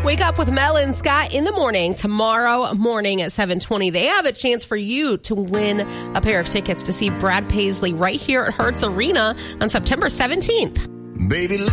Wake up with Mel and Scott in the morning tomorrow morning at 7:20. They have a chance for you to win a pair of tickets to see Brad Paisley right here at Hertz Arena on September 17th. Baby